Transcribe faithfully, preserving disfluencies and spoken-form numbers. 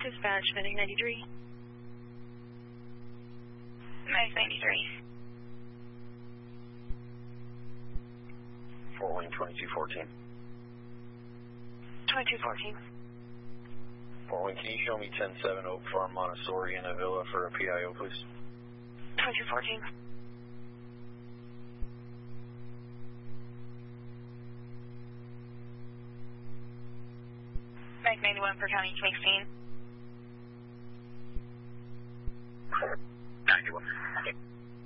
Dispatch, Medic ninety-three. Medic ninety-three. Fort Wayne twenty-two fourteen. twenty-two fourteen. Fort Wayne, can you show me ten seven Oak Farm, Montessori, in a villa for a P I O, please? twenty-two fourteen. Medic ninety-one for County sixteen. ninety-one.